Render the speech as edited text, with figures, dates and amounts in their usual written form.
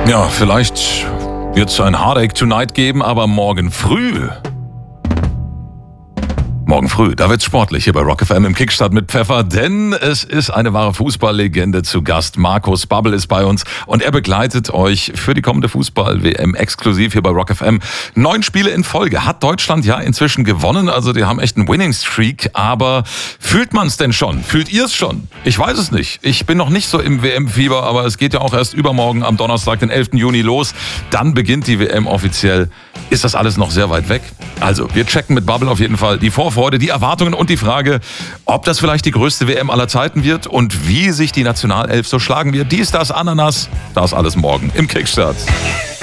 Ja, vielleicht wird es ein Heartache Tonight geben, aber morgen früh, da wird's sportlich hier bei Rock FM im Kickstart mit Pfeffer, denn es ist eine wahre Fußballlegende zu Gast. Markus Babbel ist bei uns und er begleitet euch für die kommende Fußball-WM exklusiv hier bei Rock FM. 9 Spiele in Folge hat Deutschland ja inzwischen gewonnen, also die haben echt einen Winning-Streak, aber fühlt man's denn schon? Fühlt ihr's schon? Ich weiß es nicht. Ich bin noch nicht so im WM-Fieber, aber es geht ja auch erst übermorgen am Donnerstag, den 11. Juni los. Dann beginnt die WM offiziell. Ist das alles noch sehr weit weg? Also, wir checken mit Babbel auf jeden Fall die Vorfreude, die Erwartungen und die Frage, ob das vielleicht die größte WM aller Zeiten wird und wie sich die Nationalelf so schlagen wird. Dies, das, Ananas, das alles morgen im Kickstart.